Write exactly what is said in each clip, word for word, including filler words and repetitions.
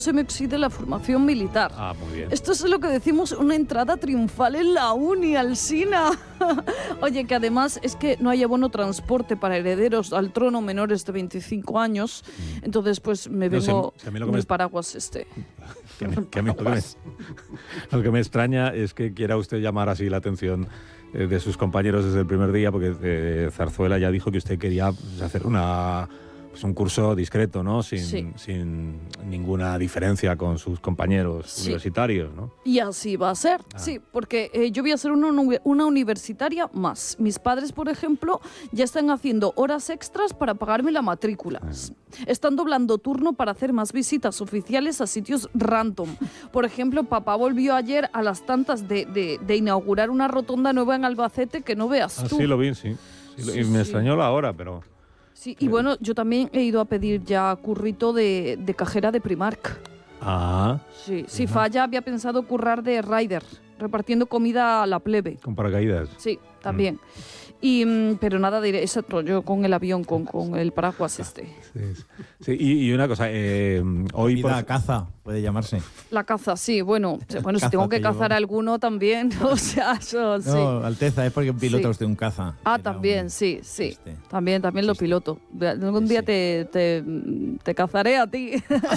se me exige la formación militar. Ah, muy bien. Esto es lo que decimos una entrada triunfal en la uni, Alsina. Oye, que además es que no hay abono transporte para herederos al trono menores de veinticinco años. Entonces, pues me No, vengo si- si a mí lo que en me el es- paraguas este. Que a mí- que a mí lo, que me, lo que me extraña es que quiera usted llamar así la atención eh, de sus compañeros desde el primer día, porque eh, Zarzuela ya dijo que usted quería pues, hacer una... pues un curso discreto, ¿no? Sin, Sí. sin ninguna diferencia con sus compañeros Sí. universitarios, ¿no? Y así va a ser, Ah. sí, porque eh, yo voy a ser una, uni- una universitaria más. Mis padres, por ejemplo, ya están haciendo horas extras para pagarme la matrícula. Están doblando turno para hacer más visitas oficiales a sitios random. Por ejemplo, papá volvió ayer a las tantas de, de- de inaugurar una rotonda nueva en Albacete que no veas Ah, tú. sí, lo vi, sí. Sí, lo- y Sí, me sí. extrañó la hora, pero... Sí, y bueno, yo también he ido a pedir ya currito de, de cajera de Primark. Ah, Sí, si falla, había pensado currar de rider, repartiendo comida a la plebe. con paracaídas. Sí, también. Y, mm, pero nada de exacto, yo con el avión, con, con el paraguas este. Sí, sí. Sí, y, y una cosa, eh, hoy... Vida por- caza, puede llamarse. La caza, sí, bueno, bueno si Caza tengo que te cazar llevo. alguno también, o sea, eso sí. No, Alteza, es porque pilota Sí. usted un caza. Ah, Era también, un- sí, sí. chiste. También, también lo Chiste. piloto. De- Algún Sí, día sí. te, te, te cazaré a ti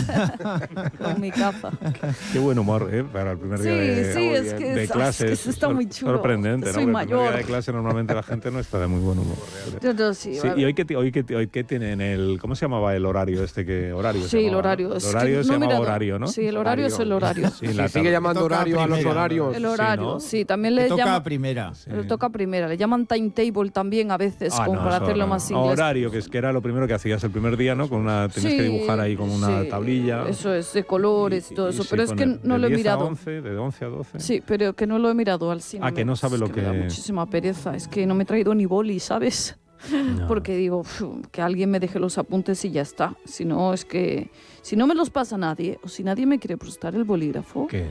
con mi caza. Qué buen humor, ¿eh? Para el primer Sí, día de, sí, es que de es- clases. es que eso está muy chulo. Sorprendente, ¿no? Soy Porque el primer día mayor. de clase normalmente la gente no está de muy buen humor. Yo, yo sí, Sí, vale. y hoy qué, ti- hoy, qué, hoy qué tienen el... ¿Cómo se llamaba el horario este que... Horario se Sí, el llamaba, horario. ¿no? Es El que horario no se he llamaba mirado. horario, ¿no? Sí, el horario es el horario. Sí, Se la sigue tarde. llamando Toca horario a los primera, horarios. El horario, ¿no? sí, también Le le toca a llaman... primera. Le toca primera, le llaman timetable también a veces, Ah, como no, para eso hacerlo no. más inglés. Horario, que es que era lo primero que hacías el primer día, ¿no? Con una, tenías que dibujar ahí con una sí, tablilla. Eso es, de colores y todo eso, sí, pero es que poner no de lo he diez a mirado. once, de once a doce. Sí, pero que no lo he mirado al cine. Ah, que no sabe Es lo me da que- muchísima pereza, es que no me he traído ni boli, ¿sabes? No. Porque digo, "Fu, que alguien me deje los apuntes y ya está. Si no, es que... Si no me los pasa nadie, o si nadie me quiere prestar el bolígrafo, ¿Qué?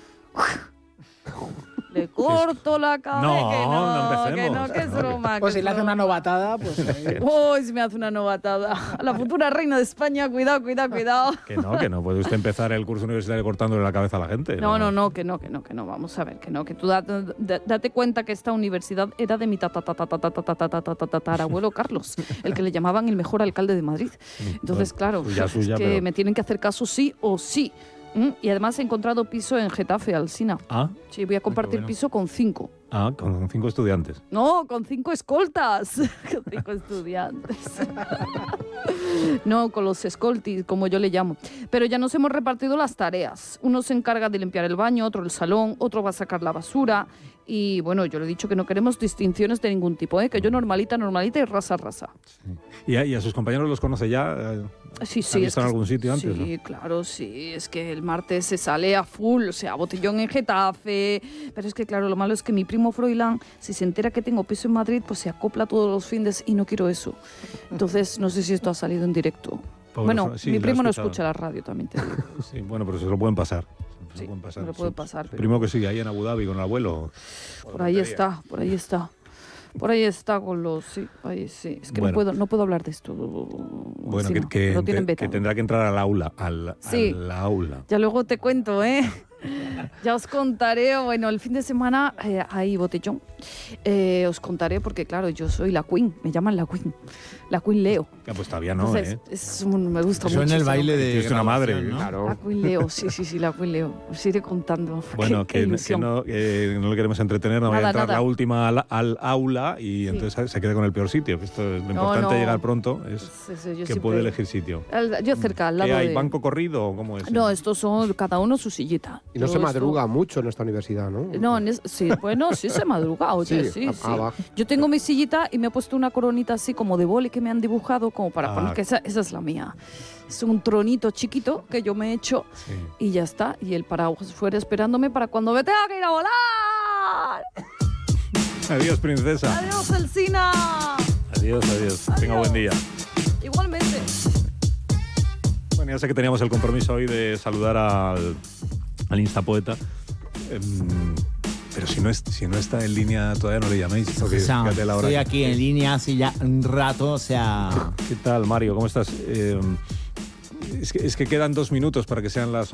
le corto la cabeza. No, que no no, que empecemos. no, que es broma. Pues que si es le hace broma. una novatada, pues... Uy, si me hace una novatada. A la futura reina de España, cuidado, cuidado, cuidado. Que no, que no puede usted empezar el curso universitario cortándole la cabeza a la gente. No, no, no, que no, que no, que no. Vamos a ver, que no, que tú date, da- date cuenta que esta universidad era de mi tatarabuelo Carlos, el que le llamaban el mejor alcalde de Madrid. Entonces, claro, Suya, es suya, que pero- me tienen que hacer caso sí o sí. ¿Mm? Y además he encontrado piso en Getafe, Alsina. Ah, Sí, voy a compartir bueno. piso con cinco. ah, con cinco estudiantes. No, con cinco escoltas. Con cinco estudiantes. No, con los escoltis, como yo le llamo. Pero ya nos hemos repartido las tareas. Uno se encarga de limpiar el baño, otro el salón, otro va a sacar la basura. Y bueno, yo le he dicho que no queremos distinciones de ningún tipo, ¿eh? Que yo normalita, normalita y rasa, rasa. ¿Y a, y a sus compañeros los conoce ya? Eh, Sí, ¿Se sí. ha es visto en que- algún sitio antes, Sí, claro, sí. Es que el martes se sale a full, o sea, botellón en Getafe. Pero es que, claro, lo malo es que mi primo Froilán, si se entera que tengo piso en Madrid, pues se acopla todos los fines y no quiero eso. Entonces, no sé si esto ha salido en directo. Pobre bueno, Fro- sí, mi lo he primo no escuchado. escucha la radio, también te digo. Sí, bueno, pero se lo pueden pasar. Se Sí, lo pueden pasar. me lo puede Su- pasar, su pero- primo que sigue ahí en Abu Dhabi con el abuelo. Por ahí está, por ahí está. Por ahí está con los... Sí, ahí sí. Es que Bueno. no, puedo, no puedo hablar de esto. Bueno, que, encima, que, lo tienen que vetado. tendrá que entrar al aula. Al, Sí. al aula. Ya luego te cuento, ¿eh? Ya os contaré, bueno, el fin de semana eh, hay botellón. Eh, os contaré porque, claro, yo soy la Queen, me llaman la Queen, la Queen Leo. Ya, pues todavía no, Entonces, ¿eh? es un- me gusta Eso mucho. en el ese baile nombre. de Tienes una madre, graduación, ¿no? Claro. La Queen Leo, sí, sí, sí, la Queen Leo. Os iré contando. Bueno, Qué- qué que, que ilusión. no, que no le queremos entretener, no vaya a Nada, entrar nada. la última al, al aula y Sí. entonces se quede con el peor sitio. Que esto es lo No, importante no. llegar pronto, es Sí, sí, yo que siempre- puede elegir sitio. Al- Yo cerca, al ¿Qué lado hay? de... ¿Banco corrido o cómo es? No, estos son cada uno su sillita. Y no Yo se esto- madruga mucho en esta universidad, ¿no? No, en es- sí, bueno, sí se madruga, oye, sí, Sí, sí. ah, va. Yo tengo mi sillita y me he puesto una coronita así como de boli que me han dibujado como para Ah. poner, que esa, esa es la mía. Es un tronito chiquito que yo me he hecho Sí. y ya está. Y el paraguas fuera esperándome para cuando me tenga que ir a volar. Adiós, princesa. ¡Adiós, Elsina! Adiós, adiós. Tenga buen día. Igualmente. Bueno, ya sé que teníamos el compromiso hoy de saludar al, al Instapoeta. Em, pero si no, es, si no está en línea, todavía no le llaméis. Porque O sea, fíjate la hora estoy que- aquí en línea hace ya un rato, o sea... ¿Qué tal, Mario? ¿Cómo estás? Eh, Es que, es que quedan dos minutos para que sean las